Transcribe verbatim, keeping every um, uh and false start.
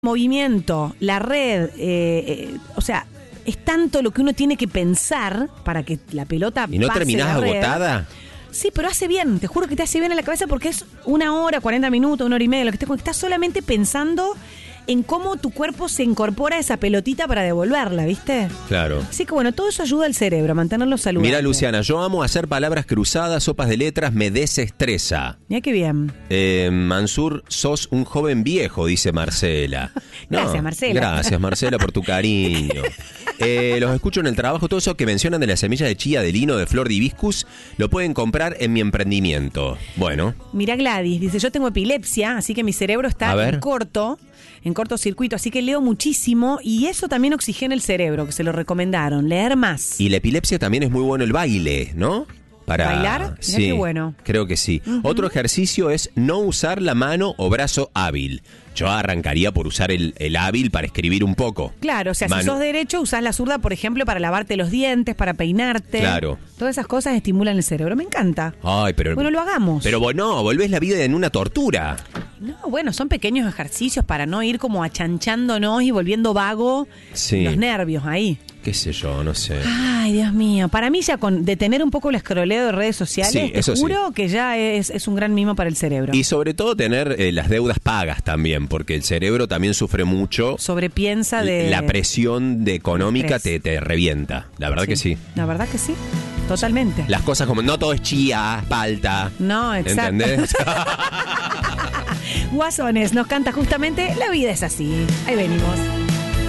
movimiento, la red, eh, eh, o sea, es tanto lo que uno tiene que pensar para que la pelota ¿Y no pase terminás la red. agotada? Sí, pero hace bien, te juro que te hace bien en la cabeza porque es una hora, cuarenta minutos, una hora y media, lo que estés, estás solamente pensando en cómo tu cuerpo se incorpora a esa pelotita para devolverla, ¿viste? Claro. Así que bueno, todo eso ayuda al cerebro a mantenerlo saludable. Mira, Luciana, yo amo hacer palabras cruzadas, sopas de letras, me desestresa. Mira qué bien. Eh, Mansur, sos un joven viejo, dice Marcela. No, Gracias, Marcela. Gracias, Marcela, por tu cariño. Eh, los escucho en el trabajo, todo eso que mencionan de la semilla de chía, de lino, de flor de hibiscus, lo pueden comprar en mi emprendimiento. Bueno. Mira Gladys, dice, yo tengo epilepsia, así que mi cerebro está en corto, en cortocircuito, así que leo muchísimo y eso también oxigena el cerebro, que se lo recomendaron, leer más. Y la epilepsia también es muy bueno el baile, ¿no? Para ¿Bailar? Mirá sí, qué bueno. Creo que sí. Uh-huh. Otro ejercicio es no usar la mano o brazo hábil. Yo arrancaría por usar el, el hábil para escribir un poco. Claro, o sea, mano. Si sos derecho, usás la zurda, por ejemplo, para lavarte los dientes, para peinarte. Claro. Todas esas cosas estimulan el cerebro. Me encanta. Ay, pero... Bueno, lo hagamos. Pero vos no, volvés la vida en una tortura. No, bueno, son pequeños ejercicios para no ir como achanchándonos y volviendo vago sí. los nervios ahí. Qué sé yo, no sé. Ay, Dios mío. Para mí ya con detener un poco el escroleo de redes sociales, sí, te eso juro sí. que ya es, es un gran mimo para el cerebro. Y sobre todo tener eh, las deudas pagas también, porque el cerebro también sufre mucho. Sobrepiensa de... La presión de económica te, te revienta. La verdad sí. que sí. La verdad que sí. Totalmente. Las cosas como, no todo es chía, palta. No, exacto. ¿Entendés? Guasones nos canta justamente La vida es así. Ahí venimos.